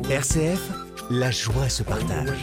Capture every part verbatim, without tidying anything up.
R C F, la joie se partage.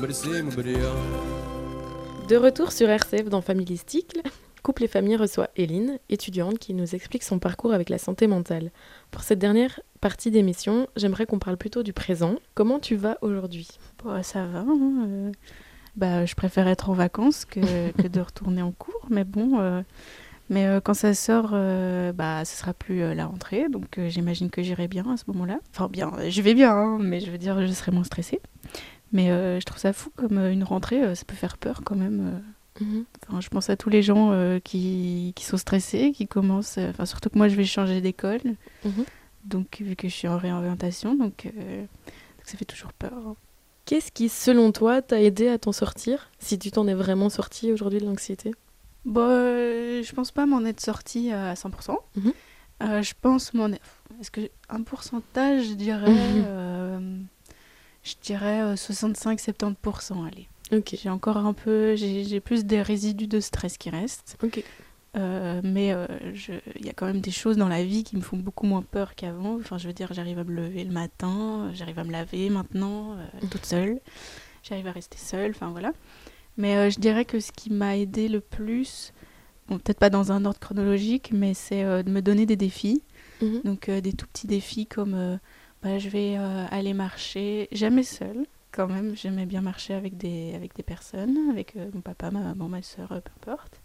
De retour sur R C F dans Family Stickle, Couple et Famille reçoit Eline, étudiante qui nous explique son parcours avec la santé mentale. Pour cette dernière partie d'émission, j'aimerais qu'on parle plutôt du présent. Comment tu vas aujourd'hui ? Bon, ça va. Hein, euh, bah, je préfère être en vacances que, que de retourner en cours, mais bon. Euh, mais euh, quand ça sort, euh, bah, ce sera plus euh, la rentrée, donc euh, j'imagine que j'irai bien à ce moment-là. Enfin bien, je vais bien, hein, mais je veux dire, je serai moins stressée. Mais euh, je trouve ça fou comme euh, une rentrée, euh, ça peut faire peur quand même. Euh. Mm-hmm. Enfin, je pense à tous les gens euh, qui, qui sont stressés, qui commencent. Euh, enfin, surtout que moi, je vais changer d'école, mm-hmm. donc vu que je suis en réorientation, donc, euh, donc ça fait toujours peur. Hein. Qu'est-ce qui, selon toi, t'a aidé à t'en sortir, si tu t'en es vraiment sortie aujourd'hui de l'anxiété ? Bon, euh, je pense pas m'en être sortie à cent pour cent. Mm-hmm. Euh, je pense m'en être... Est-ce que un pourcentage, je dirais, mm-hmm. euh, je dirais euh, soixante-cinq à soixante-dix pour cent, allez. Okay. J'ai encore un peu... J'ai, j'ai plus des résidus de stress qui restent. Okay. Euh, mais il euh, y a quand même des choses dans la vie qui me font beaucoup moins peur qu'avant. Enfin, je veux dire, j'arrive à me lever le matin, j'arrive à me laver maintenant, euh, mm-hmm. toute seule. J'arrive à rester seule, enfin voilà. Mais euh, je dirais que ce qui m'a aidée le plus, bon, peut-être pas dans un ordre chronologique, mais c'est euh, de me donner des défis. Mmh. Donc euh, des tout petits défis comme euh, bah, je vais euh, aller marcher, jamais seule quand même, j'aimais bien marcher avec des, avec des personnes, avec euh, mon papa, ma maman, ma soeur, euh, peu importe.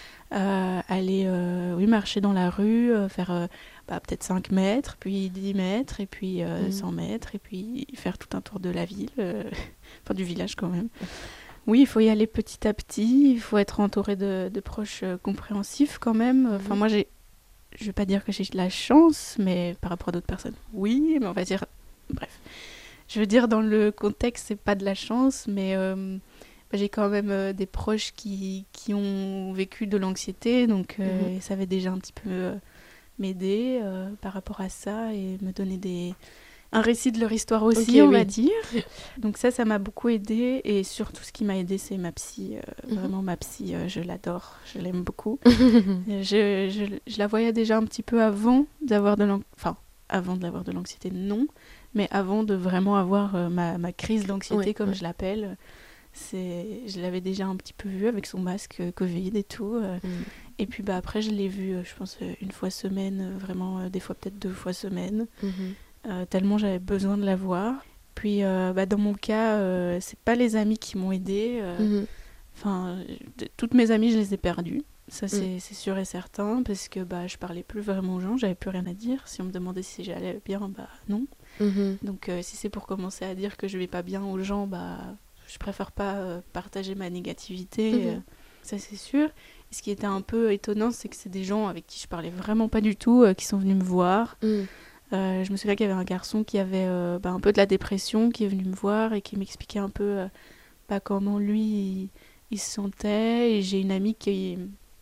Euh, aller euh, oui, marcher dans la rue, euh, faire euh, bah, peut-être cinq mètres, puis dix mètres, et puis euh, mmh. cent mètres, et puis faire tout un tour de la ville, euh, enfin du village quand même. Oui, il faut y aller petit à petit, il faut être entouré de, de proches euh, compréhensifs quand même. Enfin, mmh. moi, j'ai, je ne vais pas dire que j'ai de la chance, mais par rapport à d'autres personnes, oui, mais on va dire... Bref. Je veux dire, dans le contexte, c'est pas de la chance, mais euh, bah, j'ai quand même euh, des proches qui, qui ont vécu de l'anxiété, donc euh, mmh. ça va déjà un petit peu euh, m'aider euh, par rapport à ça et me donner des... un récit de leur histoire aussi, okay, on oui. va dire. Donc ça, ça m'a beaucoup aidée. Et surtout, ce qui m'a aidée, c'est ma psy. Euh, mm-hmm. Vraiment, ma psy, euh, je l'adore. Je l'aime beaucoup. je, je, je la voyais déjà un petit peu avant d'avoir de l'anxiété. Enfin, avant d'avoir de l'anxiété, non. Mais avant de vraiment avoir euh, ma, ma crise d'anxiété, ouais, comme ouais. je l'appelle. C'est... Je l'avais déjà un petit peu vue avec son masque euh, Covid et tout. Euh. Mm. Et puis bah, après, je l'ai vue, euh, je pense, euh, une fois semaine. Euh, vraiment, euh, des fois peut-être deux fois semaine. Mm-hmm. Euh, tellement j'avais besoin de la voir. Puis euh, bah, dans mon cas, euh, c'est pas les amis qui m'ont aidée. Euh, enfin, mm-hmm. toutes mes amies, je les ai perdues. Ça, c'est, mm. c'est sûr et certain, parce que bah, je parlais plus vraiment aux gens, j'avais plus rien à dire. Si on me demandait si j'allais bien, bah non. Mm-hmm. Donc euh, si c'est pour commencer à dire que je vais pas bien aux gens, bah je préfère pas euh, partager ma négativité. Mm-hmm. Euh, ça, c'est sûr. Et ce qui était un peu étonnant, c'est que c'est des gens avec qui je parlais vraiment pas du tout, euh, qui sont venus me voir. Mm. Euh, je me souviens qu'il y avait un garçon qui avait euh, bah, un peu de la dépression, qui est venu me voir et qui m'expliquait un peu euh, bah, comment lui, il, il se sentait. Et j'ai une amie qui,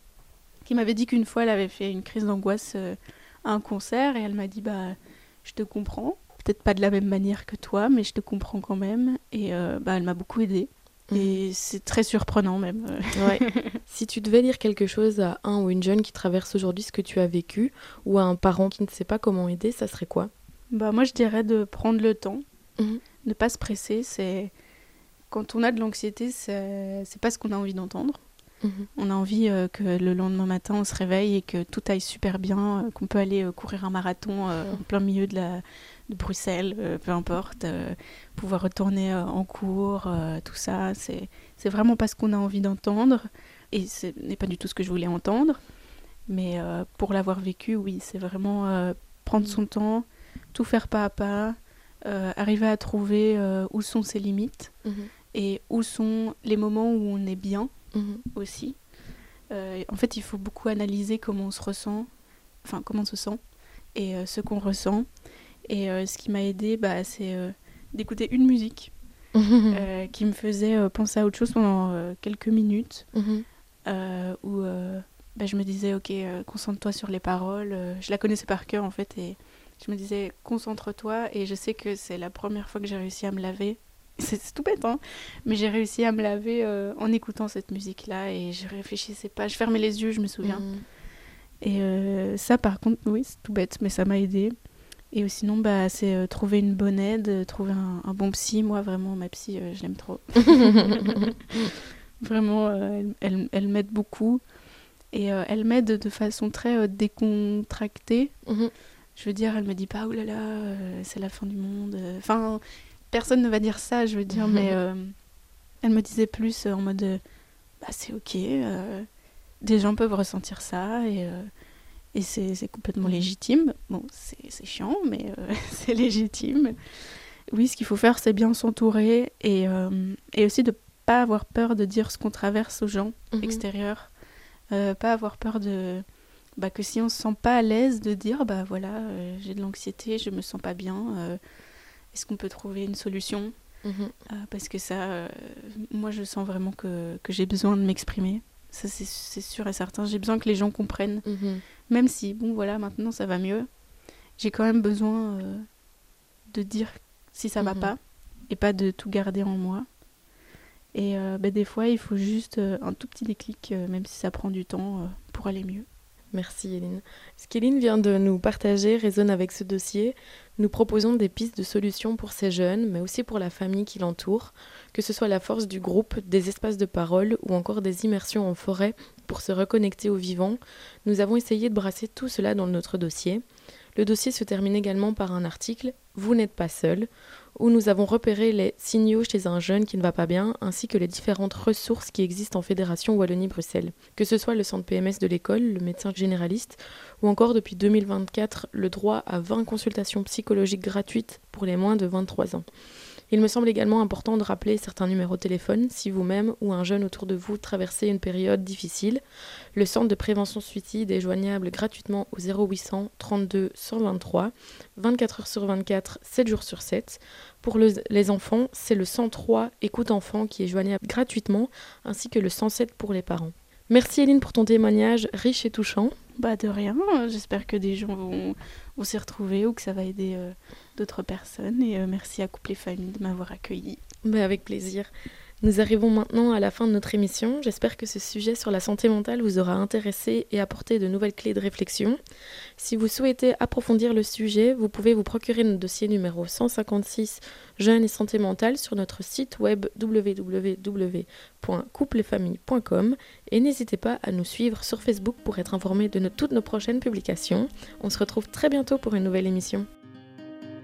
qui m'avait dit qu'une fois, elle avait fait une crise d'angoisse euh, à un concert. Et elle m'a dit, bah, je te comprends. Peut-être pas de la même manière que toi, mais je te comprends quand même. Et euh, bah, elle m'a beaucoup aidée. Mmh. Et c'est très surprenant même. Ouais. Si tu devais dire quelque chose à un ou une jeune qui traverse aujourd'hui ce que tu as vécu, ou à un parent qui ne sait pas comment aider, ça serait quoi ? Bah moi je dirais de prendre le temps, mmh. ne pas se presser. C'est... Quand on a de l'anxiété, c'est, c'est pas ce qu'on a envie d'entendre. Mmh. On a envie euh, que le lendemain matin on se réveille et que tout aille super bien, euh, qu'on peut aller euh, courir un marathon euh, en plein milieu de la... de Bruxelles, euh, peu importe, euh, pouvoir retourner euh, en cours, euh, tout ça, c'est, c'est vraiment pas ce qu'on a envie d'entendre, et ce n'est pas du tout ce que je voulais entendre, mais euh, pour l'avoir vécu, oui, c'est vraiment euh, prendre son temps, tout faire pas à pas, euh, arriver à trouver euh, où sont ses limites, mm-hmm. et où sont les moments où on est bien, mm-hmm. aussi. Euh, en fait, il faut beaucoup analyser comment on se ressent, enfin, comment on se sent, et euh, ce qu'on ressent. Et euh, ce qui m'a aidée, bah, c'est euh, d'écouter une musique euh, qui me faisait euh, penser à autre chose pendant euh, quelques minutes, mm-hmm. euh, où euh, bah, je me disais, ok, euh, concentre-toi sur les paroles. Euh, je la connaissais par cœur, en fait, et je me disais, concentre-toi. Et je sais que c'est la première fois que j'ai réussi à me laver. C'est, c'est tout bête, hein, mais j'ai réussi à me laver euh, en écoutant cette musique-là, et je réfléchissais pas. Je fermais les yeux, je me souviens. Mm-hmm. Et euh, ça, par contre, oui, c'est tout bête, mais ça m'a aidée. Et sinon, bah, c'est euh, trouver une bonne aide, euh, trouver un, un bon psy. Moi, vraiment, ma psy, euh, je l'aime trop. Vraiment, euh, elle, elle, elle m'aide beaucoup. Et euh, elle m'aide de façon très euh, décontractée. Mhm. Je veux dire, elle me dit pas, oh là là, euh, c'est la fin du monde. Enfin, personne ne va dire ça, je veux dire, mais euh, elle me disait plus euh, en mode, euh, bah c'est ok, euh, des gens peuvent ressentir ça et, euh, et c'est, c'est complètement légitime. Bon, c'est, c'est chiant, mais euh, c'est légitime. Oui, ce qu'il faut faire, c'est bien s'entourer et, euh, et aussi de pas avoir peur de dire ce qu'on traverse aux gens Mhm. extérieurs. Euh, pas avoir peur de... Bah, que si on se sent pas à l'aise de dire, bah voilà, euh, j'ai de l'anxiété, je me sens pas bien, euh, est-ce qu'on peut trouver une solution ? Mhm. Euh, parce que ça, euh, moi je sens vraiment que, que j'ai besoin de m'exprimer. Ça c'est, c'est sûr et certain. J'ai besoin que les gens comprennent. Mhm. Même si, bon voilà, maintenant ça va mieux. J'ai quand même besoin euh, de dire si ça va Mhm. pas et pas de tout garder en moi. Et euh, bah, des fois, il faut juste euh, un tout petit déclic, euh, même si ça prend du temps, euh, pour aller mieux. Merci Éline. Ce qu'Éline vient de nous partager résonne avec ce dossier. Nous proposons des pistes de solutions pour ces jeunes, mais aussi pour la famille qui l'entoure, que ce soit la force du groupe, des espaces de parole ou encore des immersions en forêt pour se reconnecter au vivant. Nous avons essayé de brasser tout cela dans notre dossier. Le dossier se termine également par un article « Vous n'êtes pas seul » où nous avons repéré les signaux chez un jeune qui ne va pas bien, ainsi que les différentes ressources qui existent en Fédération Wallonie-Bruxelles. Que ce soit le centre P M S de l'école, le médecin généraliste, ou encore depuis deux mille vingt-quatre, le droit à vingt consultations psychologiques gratuites pour les moins de vingt-trois ans. Il me semble également important de rappeler certains numéros de téléphone si vous-même ou un jeune autour de vous traversez une période difficile. Le centre de prévention suicide est joignable gratuitement au zéro huit cents trente-deux cent vingt-trois, vingt-quatre heures sur vingt-quatre, sept jours sur sept. Pour le, les enfants, c'est le cent trois Écoute Enfant qui est joignable gratuitement, ainsi que le cent sept pour les parents. Merci Éline pour ton témoignage riche et touchant. Bah de rien, j'espère que des gens vont, vont s'y retrouver ou que ça va aider euh, d'autres personnes. Et euh, merci à Couple et Famille de m'avoir accueillie. Mais avec plaisir. Nous arrivons maintenant à la fin de notre émission. J'espère que ce sujet sur la santé mentale vous aura intéressé et apporté de nouvelles clés de réflexion. Si vous souhaitez approfondir le sujet, vous pouvez vous procurer notre dossier numéro cent cinquante-six Jeunes et santé mentale sur notre site web w w w point couple et famille point com et n'hésitez pas à nous suivre sur Facebook pour être informé de nos, toutes nos prochaines publications. On se retrouve très bientôt pour une nouvelle émission.